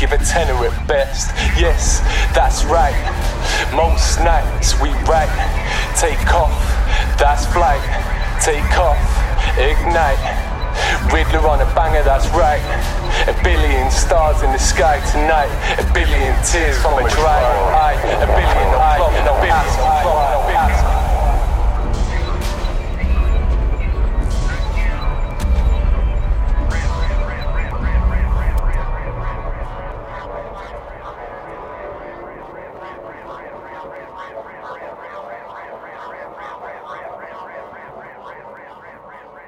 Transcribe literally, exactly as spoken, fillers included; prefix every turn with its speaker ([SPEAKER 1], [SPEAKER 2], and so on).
[SPEAKER 1] give a tenner at best. Yes, that's right. Most nights we write. Take off, that's flight. Take off, ignite. Riddler on a banger, that's right. A billion stars in the sky tonight. A billion tears from a dry eye. A billion eyes